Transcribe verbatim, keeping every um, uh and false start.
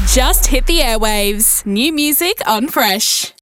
Just hit the airwaves. New music on Fresh.